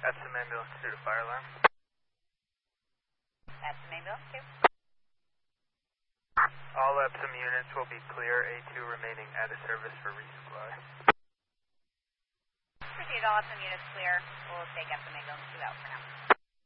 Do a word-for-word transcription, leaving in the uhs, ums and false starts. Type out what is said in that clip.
Epsom ambulance two to fire alarm. Epsom ambulance two. All Epsom units will be clear, A two remaining out of service for resupply. Proceed, all Epsom units clear. We'll take Epsom ambulance two out for now.